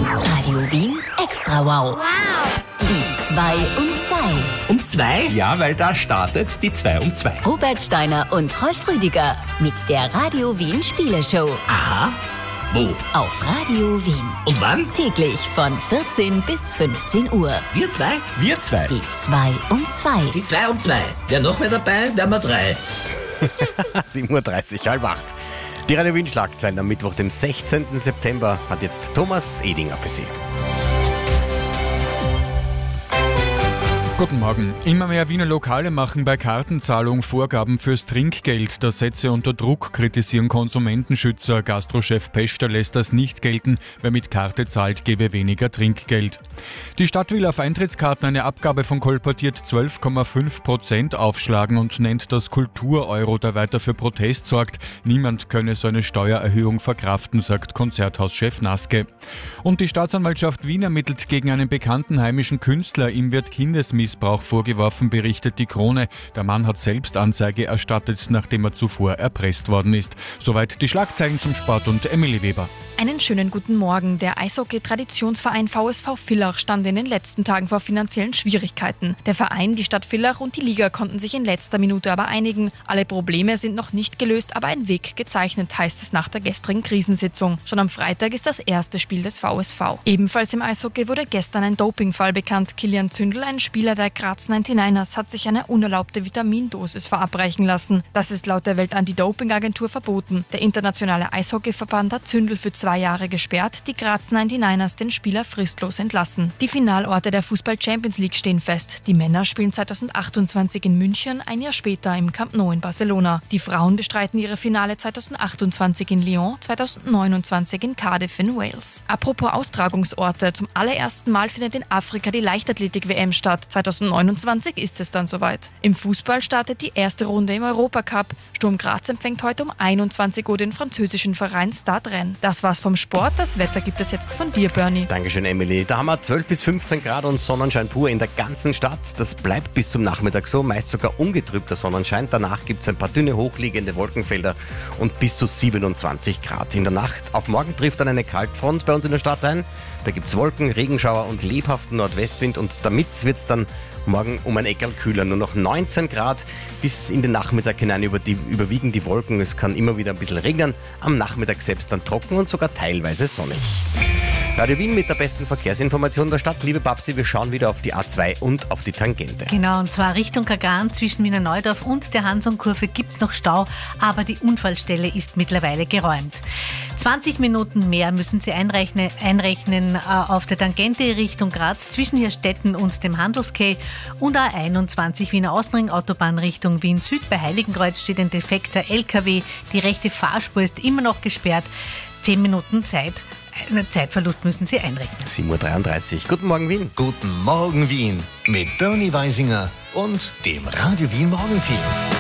Radio Wien Extra Wow. Die 2 um 2. Um 2? Ja, weil da startet die 2 um 2. Robert Steiner und Rolf Rüdiger mit der Radio Wien Spieleshow. Aha. Wo? Auf Radio Wien. Und wann? Täglich von 14 bis 15 Uhr. Wir zwei? Wir zwei. Die 2 um 2. Die 2 um 2. Wer noch mehr dabei? Wären wir 3. 7:30 Uhr, 7:30. Die Radio Wien Schlagzeilen am Mittwoch, dem 16. September, hat jetzt Thomas Edinger für Sie. Guten Morgen. Immer mehr Wiener Lokale machen bei Kartenzahlung Vorgaben fürs Trinkgeld. Das setze unter Druck, kritisieren Konsumentenschützer. Gastrochef Peschter lässt das nicht gelten. Wer mit Karte zahlt, gebe weniger Trinkgeld. Die Stadt will auf Eintrittskarten eine Abgabe von kolportiert 12,5% aufschlagen und nennt das Kultur-Euro, der weiter für Protest sorgt. Niemand könne so eine Steuererhöhung verkraften, sagt Konzerthauschef Naske. Und die Staatsanwaltschaft Wien ermittelt gegen einen bekannten heimischen Künstler. Ihm wird Kindesmissbrauch vorgeworfen, berichtet die Krone. Der Mann hat selbst Anzeige erstattet, nachdem er zuvor erpresst worden ist. Soweit die Schlagzeilen zum Sport und Emily Weber. Einen schönen guten Morgen. Der Eishockey-Traditionsverein VSV Villach stand in den letzten Tagen vor finanziellen Schwierigkeiten. Der Verein, die Stadt Villach und die Liga konnten sich in letzter Minute aber einigen. Alle Probleme sind noch nicht gelöst, aber ein Weg gezeichnet, heißt es nach der gestrigen Krisensitzung. Schon am Freitag ist das erste Spiel des VSV. Ebenfalls im Eishockey wurde gestern ein Dopingfall bekannt. Kilian Zündel, ein Spieler der Graz 99ers, hat sich eine unerlaubte Vitamindosis verabreichen lassen. Das ist laut der Welt-Anti-Doping-Agentur verboten. Der internationale Eishockeyverband hat Zündel für 2 Jahre gesperrt, die Graz 99ers den Spieler fristlos entlassen. Die Finalorte der Fußball-Champions League stehen fest. Die Männer spielen 2028 in München, ein Jahr später im Camp Nou in Barcelona. Die Frauen bestreiten ihre Finale 2028 in Lyon, 2029 in Cardiff in Wales. Apropos Austragungsorte, zum allerersten Mal findet in Afrika die Leichtathletik-WM statt. 2029 ist es dann soweit. Im Fußball startet die erste Runde im Europacup. Sturm Graz empfängt heute um 21 Uhr den französischen Verein Stade Rennes. Das war's vom Sport. Das Wetter gibt es jetzt von dir, Bernie. Dankeschön, Emily. Da haben wir 12 bis 15 Grad und Sonnenschein pur in der ganzen Stadt. Das bleibt bis zum Nachmittag so, meist sogar ungetrübter Sonnenschein. Danach gibt es ein paar dünne, hochliegende Wolkenfelder und bis zu 27 Grad. In der Nacht auf morgen trifft dann eine Kaltfront bei uns in der Stadt ein. Da gibt es Wolken, Regenschauer und lebhaften Nordwestwind und damit wird es dann morgen um ein Eckerl kühler. Nur noch 19 Grad bis in den Nachmittag hinein überwiegen die Wolken. Es kann immer wieder ein bisschen regnen. Am Nachmittag selbst dann trocken und sogar teilweise sonnig. Radio Wien mit der besten Verkehrsinformation der Stadt. Liebe Babsi, wir schauen wieder auf die A2 und auf die Tangente. Genau, und zwar Richtung Kagran zwischen Wiener Neudorf und der Hansonkurve gibt es noch Stau, aber die Unfallstelle ist mittlerweile geräumt. 20 Minuten mehr müssen Sie einrechnen auf der Tangente Richtung Graz zwischen Hirstetten und dem Handelskay und A21 Wiener Außenring Autobahn Richtung Wien Süd. Bei Heiligenkreuz steht ein defekter LKW. Die rechte Fahrspur ist immer noch gesperrt. 10 Minuten Zeitverlust müssen Sie einrechnen. 7:33 Uhr. Guten Morgen, Wien. Guten Morgen, Wien. Mit Bernie Weisinger und dem Radio Wien Morgenteam.